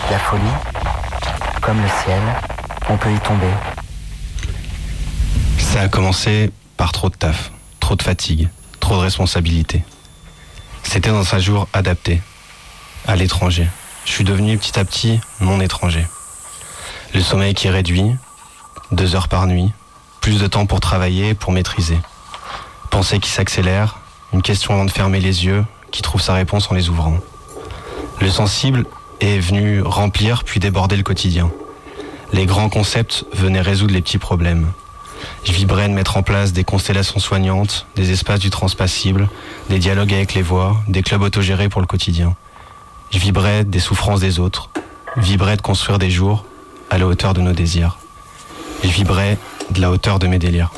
La folie, comme le ciel, on peut y tomber. Ça a commencé par trop de taf, trop de fatigue, trop de responsabilités. C'était dans un jour adapté, à l'étranger. Je suis devenu petit à petit non étranger. Le sommeil qui est réduit, 2 heures par nuit, plus de temps pour travailler et pour maîtriser. Pensée qui s'accélère, une question avant de fermer les yeux, qui trouve sa réponse en les ouvrant. Le sensible est venu remplir puis déborder le quotidien. Les grands concepts venaient résoudre les petits problèmes. Je vibrais de mettre en place des constellations soignantes, des espaces du transpassible, des dialogues avec les voix, des clubs autogérés pour le quotidien. Je vibrais des souffrances des autres, vibrais de construire des jours à la hauteur de nos désirs. Je vibrais de la hauteur de mes délires.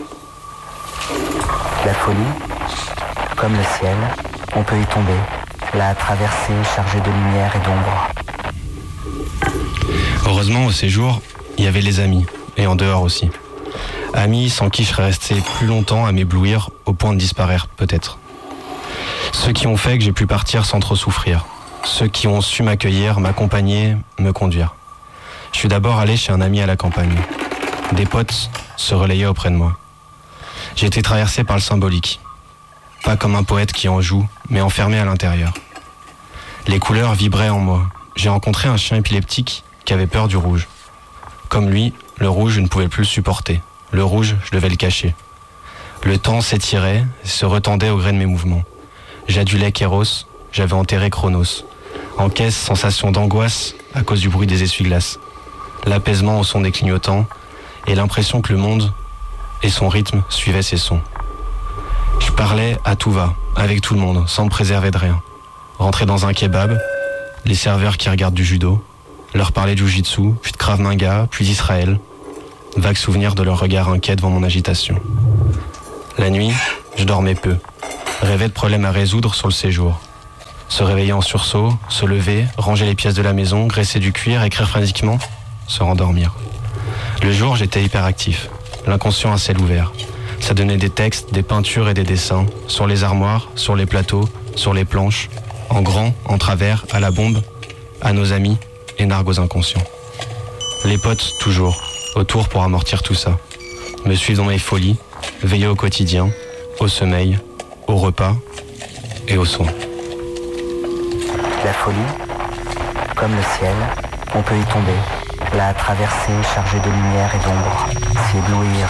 La folie, comme le ciel, on peut y tomber. La traversée chargée de lumière et d'ombre. Heureusement, au séjour, il y avait les amis, et en dehors aussi. Amis sans qui je serais resté plus longtemps à m'éblouir au point de disparaître, peut-être. Ceux qui ont fait que j'ai pu partir sans trop souffrir. Ceux qui ont su m'accueillir, m'accompagner, me conduire. Je suis d'abord allé chez un ami à la campagne. Des potes se relayaient auprès de moi. J'ai été traversé par le symbolique. Pas comme un poète qui en joue, mais enfermé à l'intérieur. Les couleurs vibraient en moi. J'ai rencontré un chien épileptique qui avait peur du rouge. Comme lui, le rouge, je ne pouvais plus le supporter. Le rouge, je devais le cacher. Le temps s'étirait, se retendait au gré de mes mouvements. J'adulais Kéros, j'avais enterré Chronos. En caisse, sensation d'angoisse à cause du bruit des essuie-glaces. L'apaisement au son des clignotants et l'impression que le monde et son rythme suivaient ses sons. Je parlais à tout va, avec tout le monde, sans me préserver de rien. Rentrer dans un kebab, les serveurs qui regardent du judo, leur parler de jujitsu, puis de Krav Maga, puis d'Israël. Vague souvenir de leur regard inquiet devant mon agitation. La nuit, je dormais peu. Rêvais de problèmes à résoudre sur le séjour. Se réveiller en sursaut, se lever, ranger les pièces de la maison, graisser du cuir, écrire frénétiquement, se rendormir. Le jour, j'étais hyperactif. L'inconscient à ciel ouvert. Ça donnait des textes, des peintures et des dessins, sur les armoires, sur les plateaux, sur les planches, en grand, en travers, à la bombe, à nos amis et nargues inconscients. Les potes, toujours, autour pour amortir tout ça. Me suivre dans mes folies, veiller au quotidien, au sommeil, au repas et au soin. La folie, comme le ciel, on peut y tomber. La traversée chargée de lumière et d'ombre, s'y éblouir.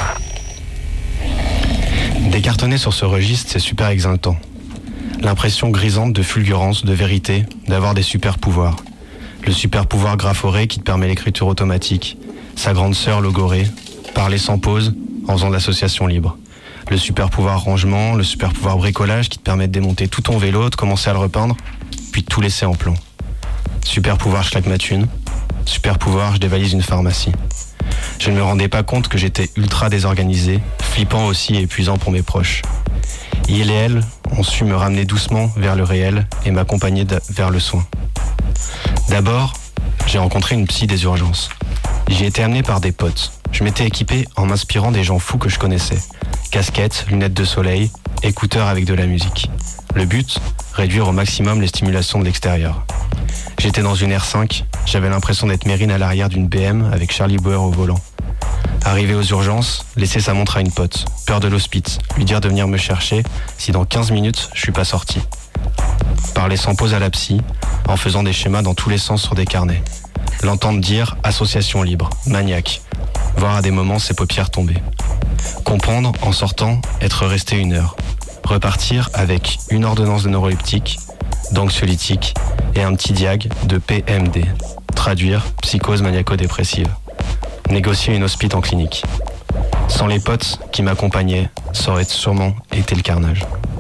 Décartonner sur ce registre, c'est super exaltant. L'impression grisante de fulgurance, de vérité, d'avoir des super pouvoirs. Le super pouvoir graphoret qui te permet l'écriture automatique. Sa grande sœur logorée, parler sans pause, en faisant de l'association libre. Le super pouvoir rangement, le super pouvoir bricolage qui te permet de démonter tout ton vélo, de commencer à le repeindre, puis de tout laisser en plan. Super pouvoir je claque ma thune. Super pouvoir je dévalise une pharmacie. Je ne me rendais pas compte que j'étais ultra désorganisé, flippant aussi et épuisant pour mes proches. Il et elle ont su me ramener doucement vers le réel et m'accompagner vers le soin. D'abord, j'ai rencontré une psy des urgences. J'y ai été amené par des potes. Je m'étais équipé en m'inspirant des gens fous que je connaissais. Casquettes, lunettes de soleil, écouteurs avec de la musique. Le but, réduire au maximum les stimulations de l'extérieur. J'étais dans une R5, j'avais l'impression d'être Mérine à l'arrière d'une BM avec Charlie Bauer au volant. Arrivé aux urgences, laisser sa montre à une pote, peur de l'hospice, lui dire de venir me chercher si dans 15 minutes je suis pas sorti. Parler sans pause à la psy, en faisant des schémas dans tous les sens sur des carnets. L'entendre dire association libre, maniaque, voir à des moments ses paupières tomber. Comprendre en sortant, être resté 1 heure. Repartir avec une ordonnance de neuroleptique, d'anxiolytique et un petit diag de PMD. Traduire psychose maniaco-dépressive. Négocier une hospite en clinique. Sans les potes qui m'accompagnaient, ça aurait sûrement été le carnage.